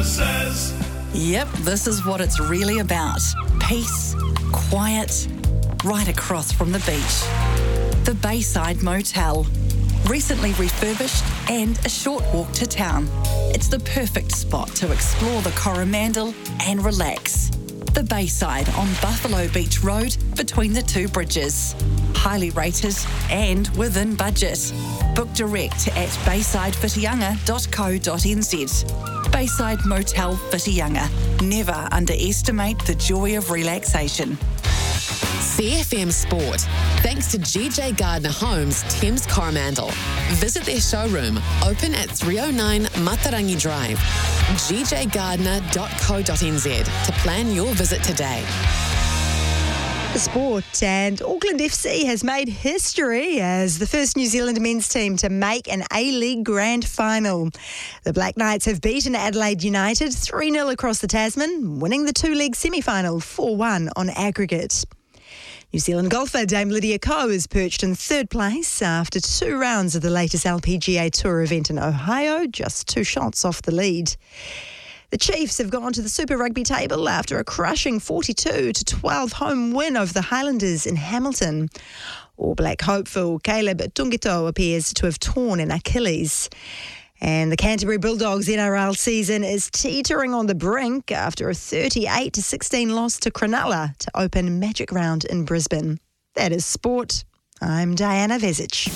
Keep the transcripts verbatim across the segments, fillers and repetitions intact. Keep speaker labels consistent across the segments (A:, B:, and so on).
A: says.
B: Yep, this is what it's really about. Peace, quiet, right across from the beach. The Bayside Motel. Recently refurbished and a short walk to town. It's the perfect spot to explore the Coromandel and relax. The Bayside on Buffalo Beach Road between the two bridges. Highly rated and within budget. Book direct at bayside whitianga dot co dot n z. Bayside Motel Whitianga. Never underestimate the joy of relaxation.
C: C F M Sport. Thanks to G J Gardner Homes, Thames Coromandel. Visit their showroom, open at three oh nine Matarangi Drive. g j gardner dot co dot n z to plan your visit today.
D: The sport, and Auckland F C has made history as the first New Zealand men's team to make an A-League Grand Final. The Black Knights have beaten Adelaide United three nil across the Tasman, winning the two-league semi-final four one on aggregate. New Zealand golfer Dame Lydia Ko is perched in third place after two rounds of the latest L P G A Tour event in Ohio, just two shots off the lead. The Chiefs have gone to the Super Rugby table after a crushing forty-two to twelve home win over the Highlanders in Hamilton. All Black hopeful Caleb Tungito appears to have torn an Achilles. And the Canterbury Bulldogs N R L season is teetering on the brink after a thirty-eight to sixteen loss to Cronulla to open Magic Round in Brisbane. That is sport. I'm Diana Vezic.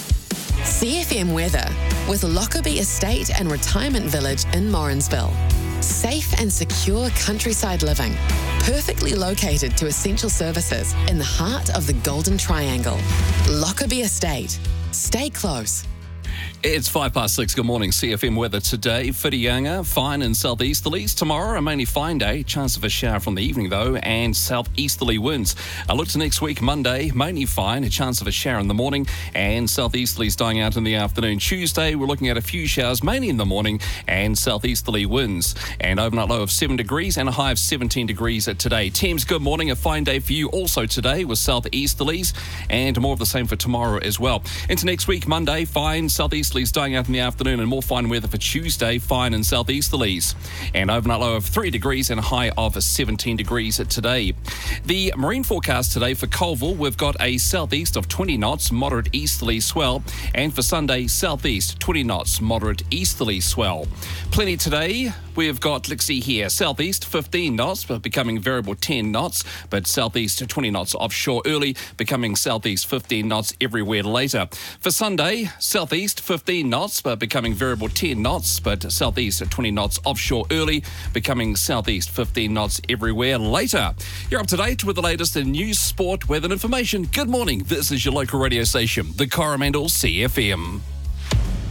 C: C F M weather with Lockerbie Estate and Retirement Village in Morrinsville. Safe and secure countryside living, perfectly located to essential services in the heart of the Golden Triangle. Lockerbie Estate. Stay close.
E: It's five past six. Good morning. C F M weather today. Whitianga, fine and southeasterlies. Tomorrow, a mainly fine day. Chance of a shower from the evening, though, and southeasterly winds. A look to next week, Monday, mainly fine. A chance of a shower in the morning, and southeasterlies dying out in the afternoon. Tuesday, we're looking at a few showers, mainly in the morning, and southeasterly winds. And overnight low of seven degrees and a high of seventeen degrees today. Thames, good morning. A fine day for you also today with southeasterlies, and more of the same for tomorrow as well. Into next week, Monday, fine. Southeasterlies dying out in the afternoon, and more fine weather for Tuesday, fine and southeasterlies. And overnight low of three degrees and a high of seventeen degrees today. The marine forecast today for Colville, we've got a southeast of twenty knots, moderate easterly swell. And for Sunday, southeast twenty knots, moderate easterly swell. Plenty today. We've got, let's see here, southeast fifteen knots, but becoming variable ten knots, but southeast twenty knots offshore early, becoming southeast fifteen knots everywhere later. For Sunday, southeast fifteen knots, but becoming variable ten knots, but southeast twenty knots offshore early, becoming southeast fifteen knots everywhere later. You're up to date with the latest in news, sport, weather and information. Good morning. This is your local radio station, the Coromandel C F M.